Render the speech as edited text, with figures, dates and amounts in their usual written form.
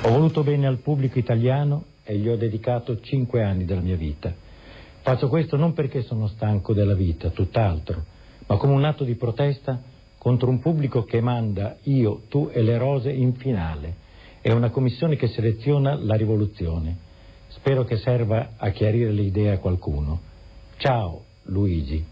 Ho voluto bene al pubblico italiano e gli ho dedicato 5 anni della mia vita. Faccio questo non perché sono stanco della vita, tutt'altro, ma come un atto di protesta contro un pubblico che manda Io, tu e le rose in finale e una commissione che seleziona la rivoluzione. Spero che serva a chiarire le idee a qualcuno. Ciao, Luigi.